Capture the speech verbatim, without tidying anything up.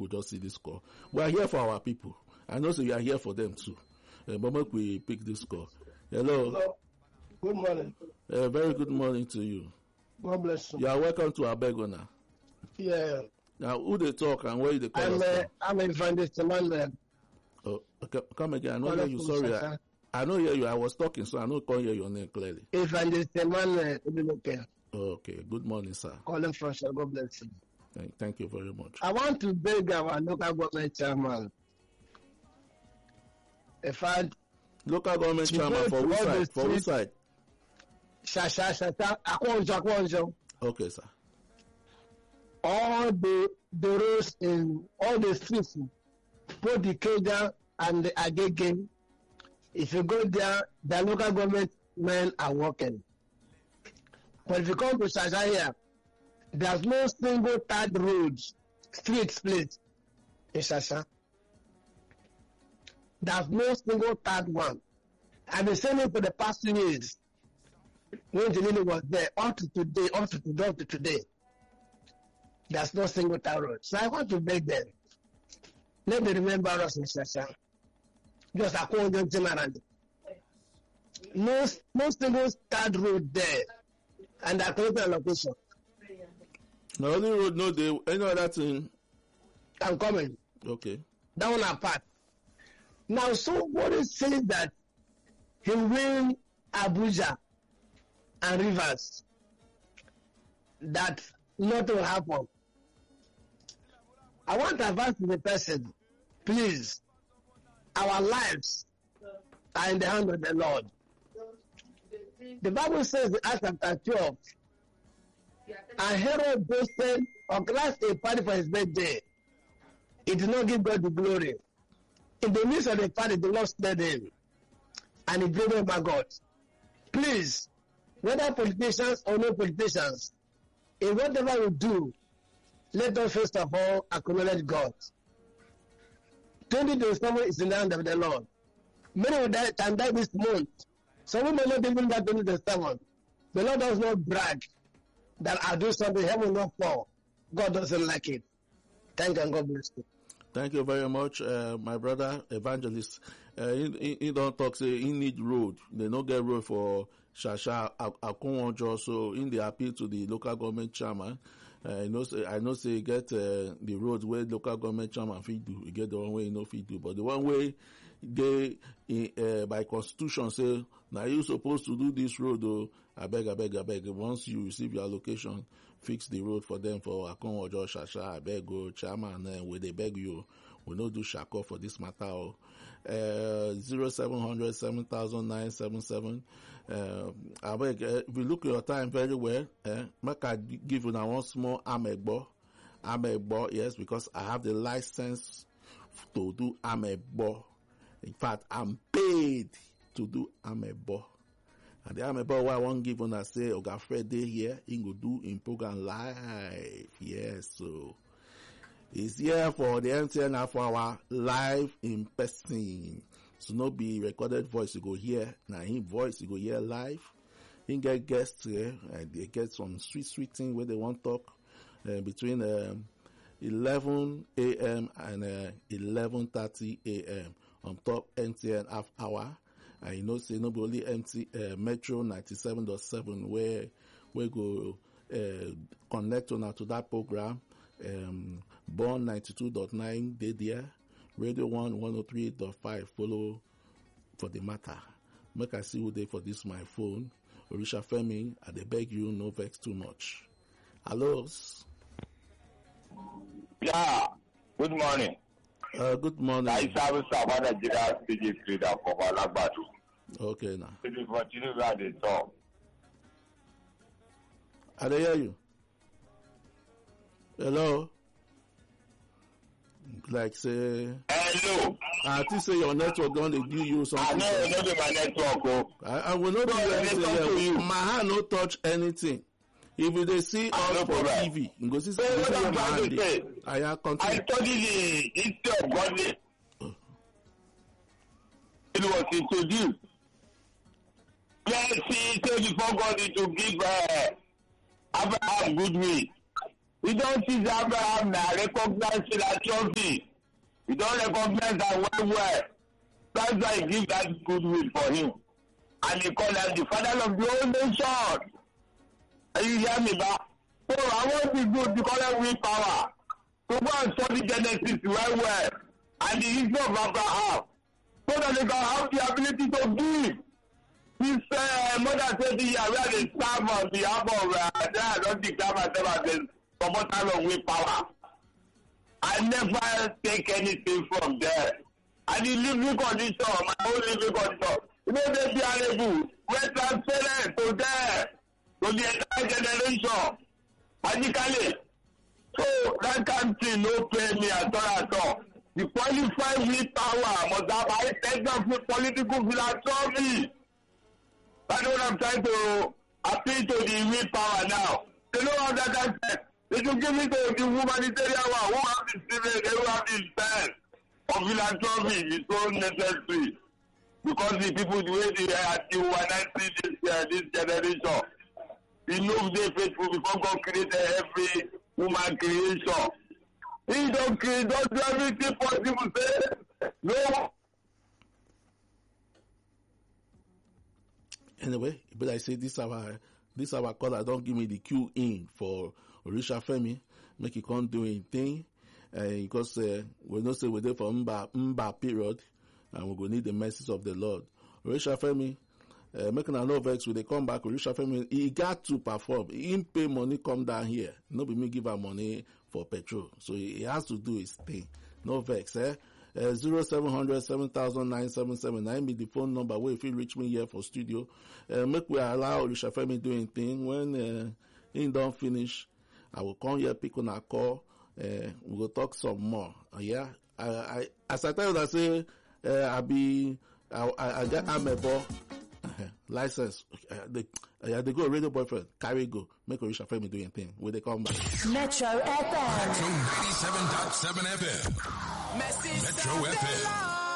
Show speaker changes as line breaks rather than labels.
will just see this call. We are here for our people. I know so you are here for them too. Uh, but make we pick this call. Hello.
Hello. Good morning.
Uh, very good morning to you.
God bless you.
You are welcome to Abegona.
Yeah.
Now, who they talk and where they call
I'm,
us
uh,
from?
I'm Evangelist Emmanuel.
Oh, okay, come again. I know
Calling
hear you.
from
Sorry. I,
Sasa.
I know hear you. I was talking, so I know can't hear your name clearly.
Evangelist Emmanuel Obiloke.
Okay. Good morning, sir.
Calling from Sasa. God bless you.
Thank, thank you very much.
I want to beg our local government chairman. In fact,
Local government
You
chairman
go
for
to
which
all the
side? For which
streets.
side?
Shasha Shasha Akwonjo Akwonjo.
Okay, sir.
All the the roads in all the streets, both the Keja and the Agege. If you go there, the local government men are working. But if you come to Shasha here, there's no single third road, street split in Shasha. There's no single third one. I've been saying it for the past two years. When the lily was there, up to today, up to today, up to today, there's no single third road. So I want to beg them. Let me remember us in Shasha. Just a quote generally. No, no single third road there. And I created a location.
The only road, no, they, any other thing.
I'm coming.
Okay.
Down apart. Now, somebody says that he will Abuja and Rivers. That nothing will happen. I want to advise to the person, please, our lives are in the hand of the Lord. The Bible says in Acts chapter twelve, and Herod boasted or classed a party for his birthday. He did not give God the glory. In the midst of the party, the Lord spared him. And he blamed him by God. Please, whether politicians or no politicians, in whatever we do, let us first of all acknowledge God. twenty twenty-seven is in the hand of the Lord. Many will die, can die this month. Some may not even die twenty twenty-seven. The Lord does not brag that I do something, heaven will not fall. God doesn't like it. Thank you and God bless you.
Thank you very much, uh, my brother evangelist. Uh, he, he, he don't talk say he need road. They no get road for Shasha Akunwonjo. So in the appeal to the local government chairman, uh, I know say I know say get uh, the road where local government chairman fit do. You get the one way you no fit do, but the one way they uh, by constitution say now you supposed to do this road. Oh, I beg, I beg, I beg. Once you receive your allocation, fix the road for them for Akunwonjo, Shasha, I beg, go chairman. Then when they beg you, we no do shako for this matter. Oh. Uh, zero seven hundred seven thousand nine seven seven. Uh, I beg, uh, if you look at your time very well, eh, make I give you now one small amegbo. Amegbo, yes, because I have the license to do amegbo. In fact, I'm paid to do amegbo. And the amegbo what I want give on I say, Oga Fred Day here, he go do in program live. Yes, so it's here for the M T N and for our live in person. So no be recorded voice you go hear. Now him voice you go hear live. He get guests here and they get some sweet sweet thing where they want to talk uh, between um, eleven a.m. and uh, eleven thirty a.m. on top M T N half hour. And you know, say no be only M T uh, Metro ninety-seven point seven where we go uh, connect on to that program. Um, Born ninety-two point nine day there. Radio one one oh three point five follow for the matter. Make I see who they for this my phone. Orisha Femi, I dey beg you no vex too much. Hello.
Yeah, good morning.
Uh, good morning.
I serve Sabah Nigeria P G Trader for Malagbadu.
Okay now.
If you continue where they talk.
I dey hear you. Hello. Like say.
Hello.
I think say your network don't dey give you
I
something.
know you know the my network. Oh.
I, I will not do
No,
anything
let me talk to
here.
you.
My hand no touch anything. If you dey see
Ah,
us
no
for
problem.
T V, you go see
So
say
what
say
I'm
my
trying
hand
to
dey.
say,
I am
I
continue.
studied the history of godly. It was introduced. Let's see, say before God to give uh, Abraham good will. You don't see Abraham now recognize philanthropy. You don't recognize that well well. That's why he give that goodwill for him. And he call him the father of the whole nation. Are you hear me back? So I want to go to call him with power. To go and study Genesis well well. And the history of Abraham. So that they can have the ability to give. This uh, more than twenty years where they serve on behalf of uh, I don't declare myself as a promoter of will power. I never take anything from there. And the living condition, my own living condition, you know, they be able, we're transparent to there, to the entire generation, magically. So that country no pay me at all at all. The qualified with power must have high sense of political philanthropy. That's what I'm trying to appeal to the will power now. They don't have that aspect. They should give it to the humanitarian one who have the spirit, they who have the sense of philanthropy is so necessary. Because the people, the way they are humanizing this, uh, this generation, he knows they faithful before God created every human creation. He don't create, don't do everything possible. Say, no.
Anyway, but I say this our this our caller don't give me the cue in for Orisha Femi, make it come do anything, uh, because uh, we don't say we're there for Mba Mba period, and we're gonna need the message of the Lord. Orisha Femi, uh, making a no vex when they come back. Orisha Femi, he got to perform. He didn't pay money come down here. Nobody me give her money for petrol, so he has to do his thing. No vex, eh? Uh, zero seven hundred seven thousand nine seven seven nine be the phone number where if you reach me here for studio. Uh, make we allow Orisha Femi doing thing. When uh, he don't finish, I will come here, pick on a call. Uh, we will talk some more. Uh, yeah, I, I, as I tell you, I say uh, I be I, I, I get I'm a boy license. Uh, they, uh, they go radio boyfriend carry go make Orisha Femi doing thing. When they come back,
Metro F M.
Metro ninety-seven point seven F M. Metro F M.